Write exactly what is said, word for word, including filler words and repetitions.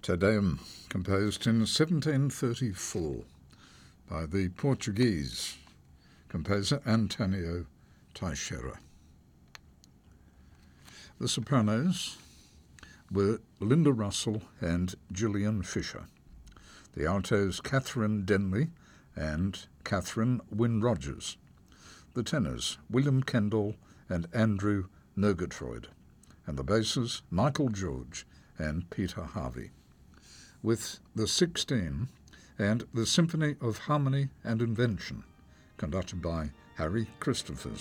Te Deum, composed in seventeen thirty-four by the Portuguese composer Antonio Teixeira. The sopranos were Linda Russell and Gillian Fisher. The altos Catherine Denley and Catherine Wynne Rogers. The tenors William Kendall and Andrew Murgatroyd. And the basses Michael George and Peter Harvey. With the sixteen and the Symphony of Harmony and Invention, conducted by Harry Christophers.